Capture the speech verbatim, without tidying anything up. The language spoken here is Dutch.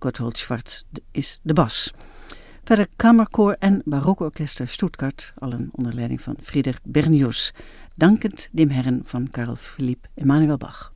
Gotthold Schwarz is de bas. Verder Kammerkoor en Barokorkester Stuttgart, allen onder leiding van Friedrich Bernius, dankend dem Herren van Carl Philipp Emanuel Bach.